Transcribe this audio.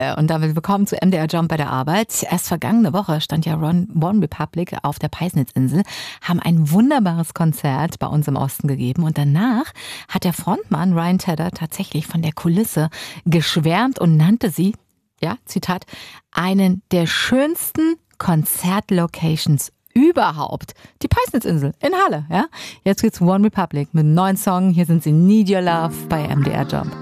Und damit willkommen zu MDR Jump bei der Arbeit. Erst vergangene Woche stand ja One Republic auf der Peisnitzinsel, haben ein wunderbares Konzert bei uns im Osten gegeben. Und danach hat der Frontmann Ryan Tedder tatsächlich von der Kulisse geschwärmt und nannte sie, ja, Zitat, einen der schönsten Konzertlocations überhaupt. Die Peisnitzinsel in Halle, ja. Jetzt geht's One Republic mit einem neuen Song. Hier sind sie, Need Your Love bei MDR Jump.